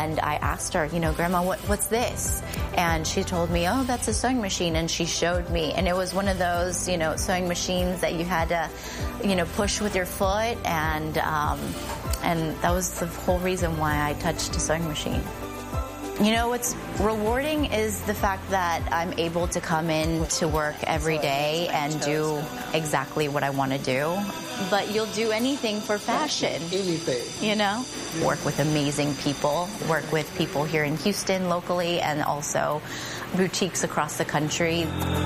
And I asked her, Grandma, what's this? And she told me, oh, that's a sewing machine. And she showed me. And it was one of those, sewing machines that you had to, push with your foot. And that was the whole reason why I touched a sewing machine. What's rewarding is the fact that I'm able to come in to work every day and do exactly what I want to do. But you'll do anything for fashion. Anything. Work with amazing people, work with people here in Houston locally and also boutiques across the country.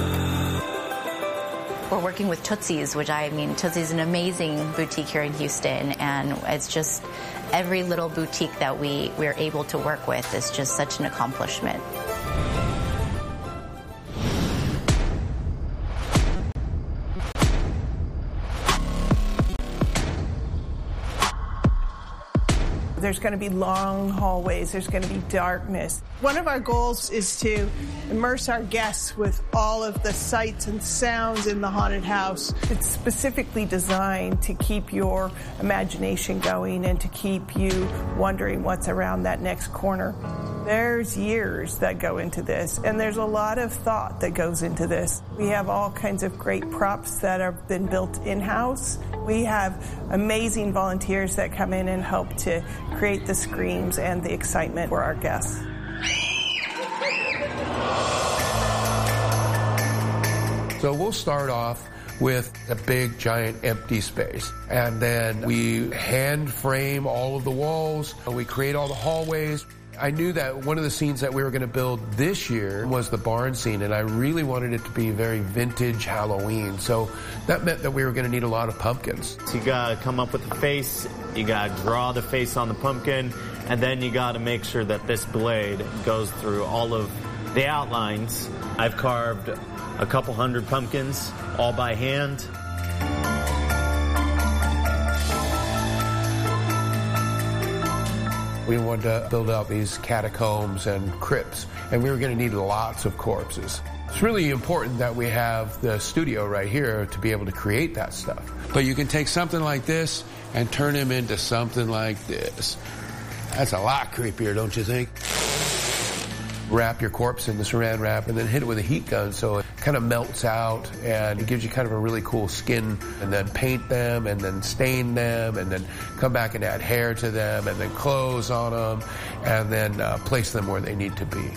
We're working with Tootsie's, Tootsie's is an amazing boutique here in Houston, and it's just every little boutique that we're able to work with is just such an accomplishment. There's going to be long hallways. There's going to be darkness. One of our goals is to immerse our guests with all of the sights and sounds in the haunted house. It's specifically designed to keep your imagination going and to keep you wondering what's around that next corner. There's years that go into this, and there's a lot of thought that goes into this. We have all kinds of great props that have been built in-house. We have amazing volunteers that come in and help to create the screams and the excitement for our guests. So we'll start off with a big, giant, empty space. And then we hand frame all of the walls, and we create all the hallways. I knew that one of the scenes that we were going to build this year was the barn scene, and I really wanted it to be very vintage Halloween. So that meant that we were going to need a lot of pumpkins. So you got to come up with the face, you got to draw the face on the pumpkin, and then you got to make sure that this blade goes through all of the outlines. I've carved a couple hundred pumpkins, all by hand. We wanted to build out these catacombs and crypts, and we were going to need lots of corpses. It's really important that we have the studio right here to be able to create that stuff. But you can take something like this and turn him into something like this. That's a lot creepier, don't you think? Wrap your corpse in the saran wrap and then hit it with a heat gun so it kind of melts out and it gives you kind of a really cool skin, and then paint them and then stain them and then come back and add hair to them and then clothes on them and then place them where they need to be.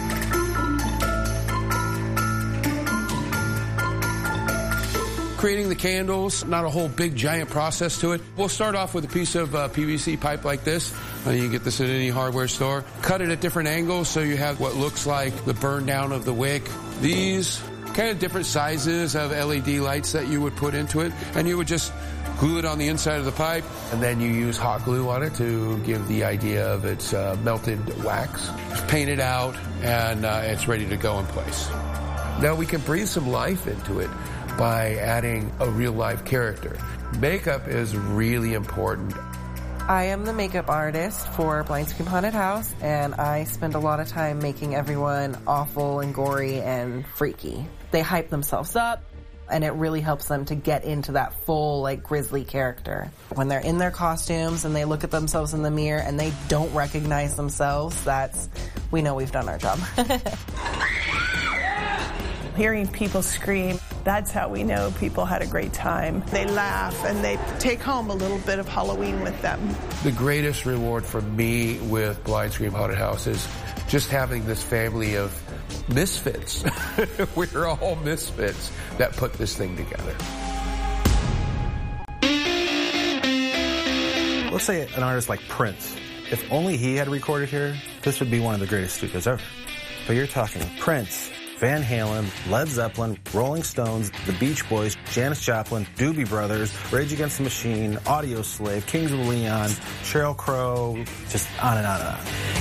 Creating the candles, not a whole big giant process to it. We'll start off with a piece of PVC pipe like this. You can get this at any hardware store. Cut it at different angles so you have what looks like the burn down of the wick. These kind of different sizes of LED lights that you would put into it, and you would just glue it on the inside of the pipe, and then you use hot glue on it to give the idea of its melted wax. Just paint it out, and it's ready to go in place. Now we can breathe some life into it by adding a real life character. Makeup is really important. I am the makeup artist for Blind Scream Haunted House, and I spend a lot of time making everyone awful and gory and freaky. They hype themselves up, and it really helps them to get into that full, grisly character. When they're in their costumes and they look at themselves in the mirror and they don't recognize themselves, we know we've done our job. Hearing people scream, that's how we know people had a great time. They laugh and they take home a little bit of Halloween with them. The greatest reward for me with Blind Scream Haunted House is just having this family of misfits. We're all misfits that put this thing together. Let's say an artist like Prince. If only he had recorded here, this would be one of the greatest studios ever. But you're talking Prince, Van Halen, Led Zeppelin, Rolling Stones, The Beach Boys, Janis Joplin, Doobie Brothers, Rage Against the Machine, Audioslave, Kings of Leon, Sheryl Crow, just on and on and on.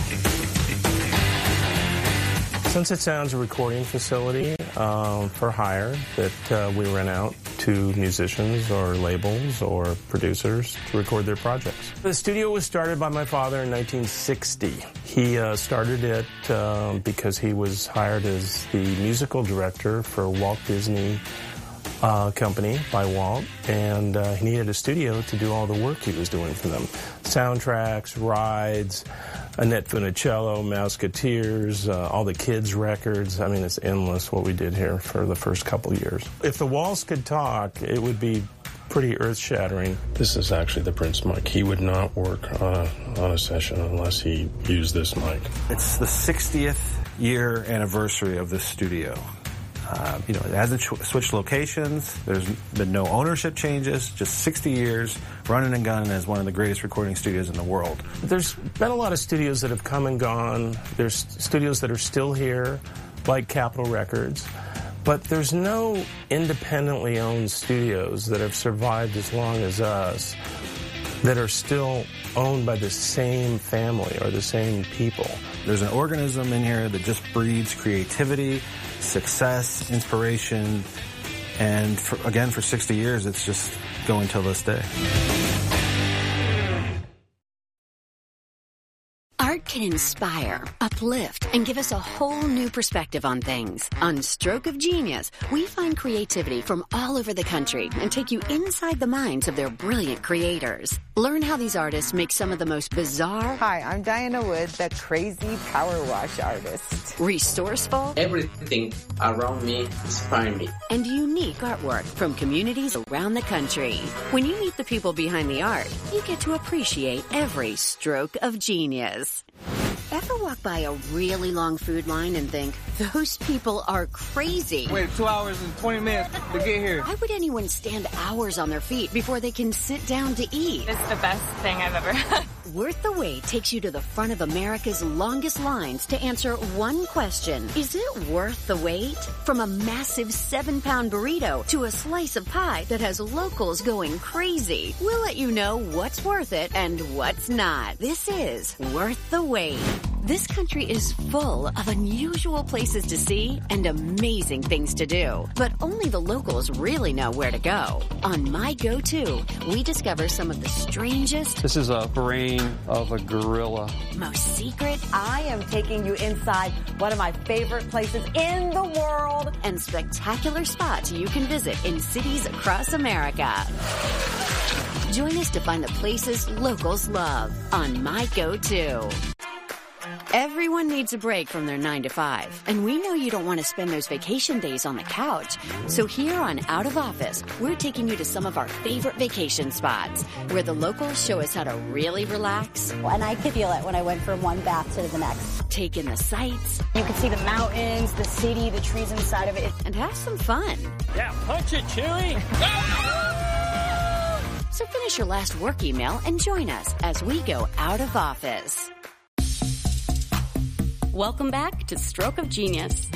Sunset Sound's a recording facility for hire that we rent out to musicians or labels or producers to record their projects. The studio was started by my father in 1960. He started it because he was hired as the musical director for Walt Disney Company by Walt, and he needed a studio to do all the work he was doing for them. Soundtracks, rides, Annette Funicello, Mouseketeers, all the kids' records. I mean, it's endless what we did here for the first couple of years. If the walls could talk, it would be pretty earth-shattering. This is actually the Prince mic. He would not work on a session unless he used this mic. It's the 60th year anniversary of this studio. It hasn't switched locations. There's been no ownership changes. Just 60 years running and gunning as one of the greatest recording studios in the world. There's been a lot of studios that have come and gone. There's studios that are still here, like Capitol Records. But there's no independently owned studios that have survived as long as us that are still owned by the same family or the same people. There's an organism in here that just breeds creativity, success, inspiration, and for 60 years, it's just going till this day. Art can inspire, uplift, and give us a whole new perspective on things. On Stroke of Genius, we find creativity from all over the country and take you inside the minds of their brilliant creators. Learn how these artists make some of the most bizarre... Hi, I'm Diana Wood, the crazy power wash artist. Resourceful... Everything around me inspires me. And unique artwork from communities around the country. When you meet the people behind the art, you get to appreciate every stroke of genius. Ever walk by a really long food line and think, those people are crazy? Wait 2 hours and 20 minutes to get here. Why would anyone stand hours on their feet before they can sit down to eat? It's the best thing I've ever had. Worth the Wait takes you to the front of America's longest lines to answer one question. Is it worth the wait? From a massive 7-pound burrito to a slice of pie that has locals going crazy. We'll let you know what's worth it and what's not. This is Worth the Wait. This country is full of unusual places to see and amazing things to do. But only the locals really know where to go. On My Go-To, we discover some of the strangest... This is a brain of a gorilla. Most secret... I am taking you inside one of my favorite places in the world. And spectacular spots you can visit in cities across America. Join us to find the places locals love on My Go-To. Everyone needs a break from their 9 to 5, and we know you don't want to spend those vacation days on the couch. So here on Out of Office, we're taking you to some of our favorite vacation spots where the locals show us how to really relax. And I could feel it when I went from one bath to the next. Take in the sights. You can see the mountains, the city, the trees inside of it. And have some fun. Yeah, punch it, Chewie! So finish your last work email and join us as we go out of office. Welcome back to Stroke of Genius.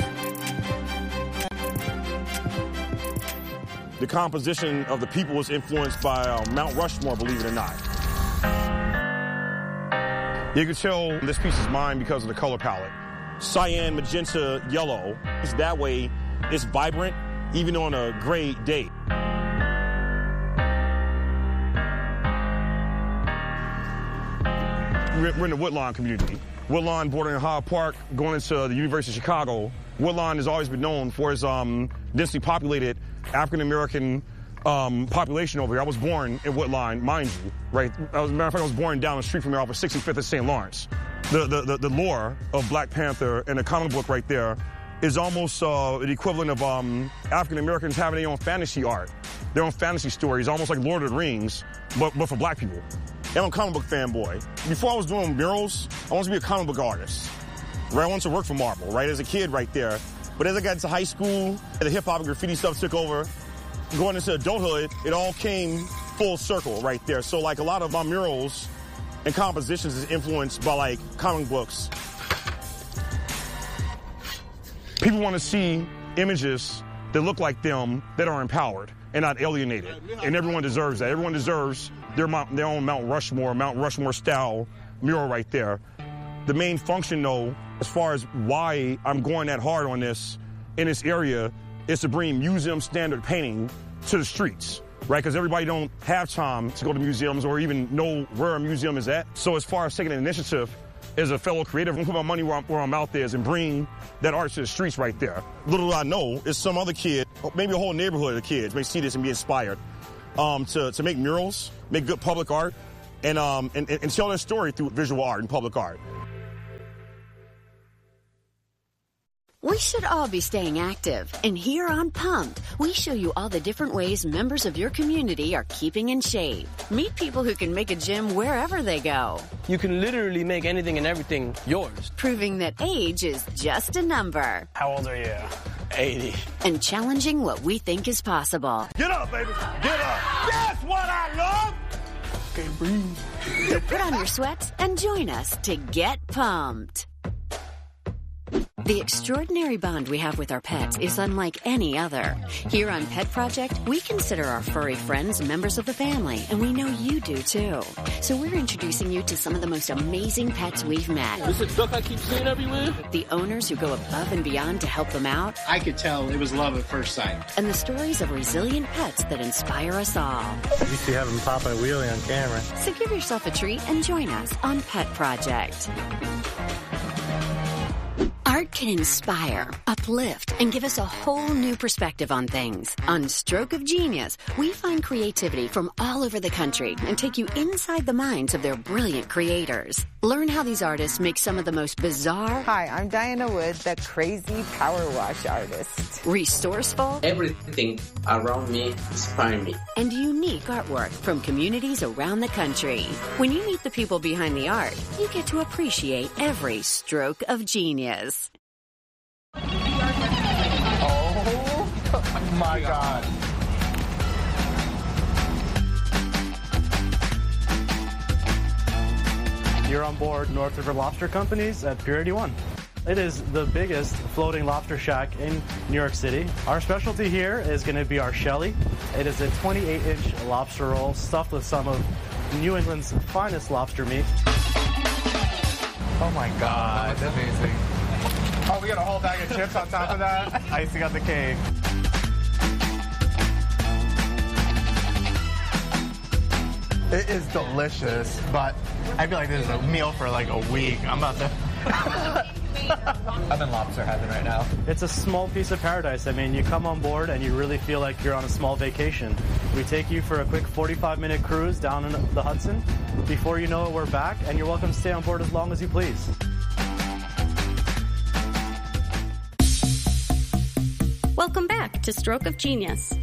The composition of the people was influenced by Mount Rushmore, believe it or not. You can tell this piece is mine because of the color palette. Cyan, magenta, yellow. It's that way, it's vibrant, even on a gray day. We're in the Woodlawn community. Woodlawn bordering Hyde Park, going into the University of Chicago. Woodlawn has always been known for its densely populated African-American population over here. I was born in Woodlawn, mind you, right? As a matter of fact, I was born down the street from here off of 65th and St. Lawrence. The lore of Black Panther and the comic book right there is almost the equivalent of African-Americans having their own fantasy art, their own fantasy stories, almost like Lord of the Rings, but for Black people. I'm a comic book fanboy. Before I was doing murals, I wanted to be a comic book artist. Right? I wanted to work for Marvel, right, as a kid right there. But as I got into high school, the hip-hop and graffiti stuff took over. Going into adulthood, it all came full circle right there. So, like, a lot of my murals and compositions is influenced by, like, comic books. People want to see images that look like them that are empowered and not alienated. And everyone deserves that. Everyone deserves their own Mount Rushmore style mural right there. The main function, though, as far as why I'm going that hard on this in this area, is to bring museum standard painting to the streets, right? Because everybody don't have time to go to museums or even know where a museum is at. So as far as taking an initiative as a fellow creative, I'm gonna put my money where my mouth is and bring that art to the streets right there. Little I know is some other kid, maybe a whole neighborhood of kids may see this and be inspired to make murals, make good public art, and tell their story through visual art and public art. We should all be staying active. And here on Pumped, we show you all the different ways members of your community are keeping in shape. Meet people who can make a gym wherever they go. You can literally make anything and everything yours. Proving that age is just a number. How old are you? 80. And challenging what we think is possible. Get up, baby. Get up. That's what I love. Okay, breathe. So put on your sweats and join us to get pumped. The extraordinary bond we have with our pets is unlike any other. Here on Pet Project, we consider our furry friends members of the family, and we know you do too. So we're introducing you to some of the most amazing pets we've met. This is duck I keep seeing everywhere. The owners who go above and beyond to help them out. I could tell it was love at first sight. And the stories of resilient pets that inspire us all. You used to have him pop a wheelie on camera. So give yourself a treat and join us on Pet Project. Art can inspire, uplift, and give us a whole new perspective on things. On Stroke of Genius, we find creativity from all over the country and take you inside the minds of their brilliant creators. Learn how these artists make some of the most bizarre... Hi, I'm Diana Wood, the crazy power wash artist. Resourceful... Everything around me inspires me. And unique artwork from communities around the country. When you meet the people behind the art, you get to appreciate every stroke of genius. Oh my God. You're on board North River Lobster Companies at Pier 81. It is the biggest floating lobster shack in New York City. Our specialty here is going to be our Shelly. It is a 28-inch lobster roll stuffed with some of New England's finest lobster meat. Oh my God, that's amazing. Oh, we got a whole bag of chips on top of that. Icing on the cake. It is delicious, but I feel like this is a meal for like a week. I'm about to... I'm in lobster heaven right now. It's a small piece of paradise. I mean, you come on board and you really feel like you're on a small vacation. We take you for a quick 45-minute cruise down in the Hudson. Before you know it, we're back, and you're welcome to stay on board as long as you please. Welcome back to Stroke of Genius.